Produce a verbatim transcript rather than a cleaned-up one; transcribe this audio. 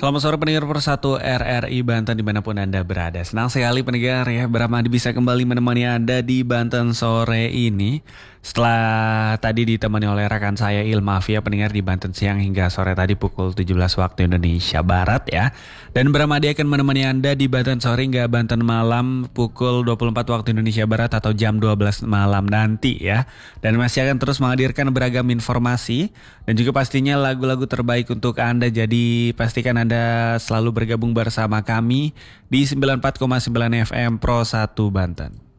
Selamat sore pendengar Persatu R R I Banten dimanapun Anda berada. Senang sekali pendengar ya, Bramadi bisa kembali menemani Anda di Banten sore ini. Setelah tadi ditemani oleh rekan saya Ilmavia, pendengar di Banten siang hingga sore tadi pukul tujuh belas waktu Indonesia Barat ya. Dan Bramadi akan menemani Anda di Banten sore hingga Banten malam pukul dua puluh empat waktu Indonesia Barat atau jam dua belas malam nanti ya. Dan masih akan terus menghadirkan beragam informasi dan juga pastinya lagu-lagu terbaik untuk Anda. Jadi pastikan Anda selalu bergabung bersama kami di sembilan puluh empat koma sembilan F M Pro satu Banten.